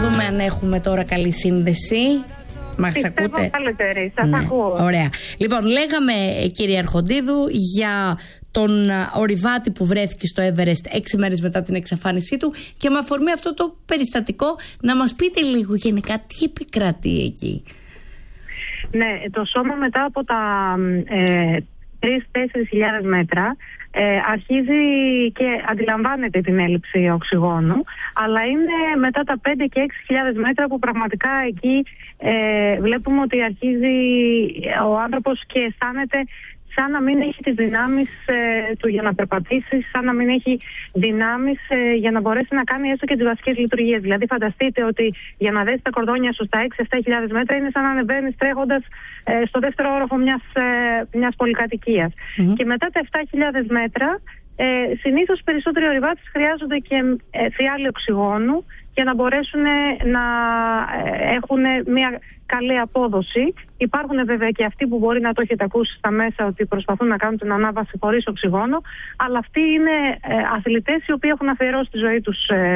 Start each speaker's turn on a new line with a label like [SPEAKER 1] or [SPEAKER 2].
[SPEAKER 1] δούμε αν έχουμε τώρα καλή σύνδεση. Μας ακούτε?
[SPEAKER 2] Καλύτερη, σας ακούω.
[SPEAKER 1] Ωραία. Λοιπόν, λέγαμε, κύριε Αρχοντίδου, για τον ορειβάτη που βρέθηκε στο Everest 6 μέρες μετά την εξαφάνισή του, και με αφορμή αυτό το περιστατικό να μας πείτε λίγο γενικά τι επικρατεί εκεί.
[SPEAKER 2] Ναι, το σώμα μετά από τα 3-4 μέτρα αρχίζει και αντιλαμβάνεται την έλλειψη οξυγόνου, αλλά είναι μετά τα 5 και 6.000 μέτρα που πραγματικά εκεί βλέπουμε ότι αρχίζει ο άνθρωπος και αισθάνεται σαν να μην έχει τις δυνάμεις του για να περπατήσει, σαν να μην έχει δυνάμεις για να μπορέσει να κάνει έστω και τις βασικές λειτουργίες. Δηλαδή φανταστείτε ότι για να δέσει τα κορδόνια σου στα 6-7.000 μέτρα είναι σαν να ανεβαίνεις τρέχοντας στο δεύτερο όροφο μιας πολυκατοικίας. Και μετά τα 7.000 μέτρα συνήθως περισσότεροι ορειβάτες χρειάζονται και φιάλη οξυγόνου για να μπορέσουν να έχουν μια καλή απόδοση. Υπάρχουν βέβαια και αυτοί που μπορεί να το έχετε ακούσει στα μέσα ότι προσπαθούν να κάνουν την ανάβαση χωρίς οξυγόνο, αλλά αυτοί είναι αθλητές οι οποίοι έχουν αφιερώσει τη ζωή τους